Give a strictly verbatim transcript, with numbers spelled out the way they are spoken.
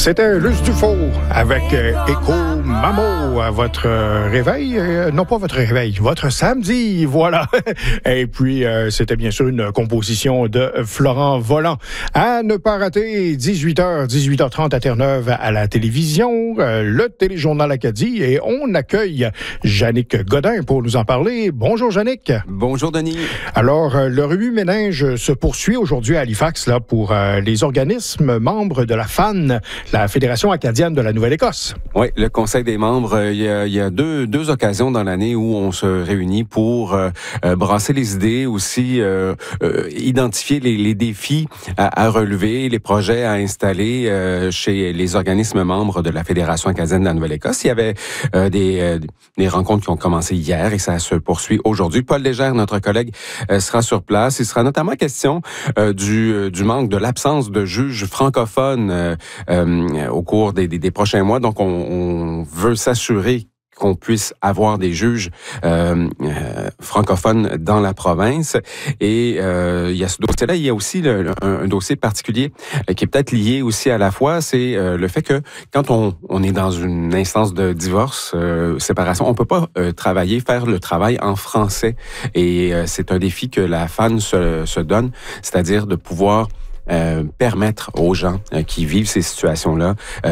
C'était Luce Dufault avec euh, Écho Mamo à votre euh, réveil. Euh, non, pas votre réveil, votre samedi, voilà. Et puis, euh, c'était bien sûr une composition de Florent Volant. À ne pas rater, dix-huit heures, dix-huit heures trente à Terre-Neuve à la télévision, euh, le Téléjournal Acadie. Et on accueille Jannick Godin pour nous en parler. Bonjour, Jannick. Bonjour, Denis. Alors, euh, le remue-ménage se poursuit aujourd'hui à Halifax là, pour euh, les organismes membres de la F A N, la Fédération acadienne de la Nouvelle-Écosse. Oui, le Conseil des membres, euh, il y a, il y a deux, deux occasions dans l'année où on se réunit pour euh, euh, brasser les idées, aussi euh, euh, identifier les, les défis à, à relever, les projets à installer euh, chez les organismes membres de la Fédération acadienne de la Nouvelle-Écosse. Il y avait euh, des, euh, des rencontres qui ont commencé hier et ça se poursuit aujourd'hui. Paul Légère, notre collègue, euh, sera sur place. Il sera notamment question euh, du, euh, du manque, de l'absence de juges francophones euh, euh, au cours des, des, des prochains mois. Donc, on, on veut s'assurer qu'on puisse avoir des juges euh, euh, francophones dans la province. Et euh, il y a ce dossier-là. Il y a aussi le, un, un dossier particulier euh, qui est peut-être lié aussi à la fois, c'est euh, le fait que quand on, on est dans une instance de divorce, euh, séparation, on peut pas euh, travailler, faire le travail en français. Et euh, c'est un défi que la F A N se, se donne, c'est-à-dire de pouvoir Euh, permettre aux gens euh, qui vivent ces situations-là euh,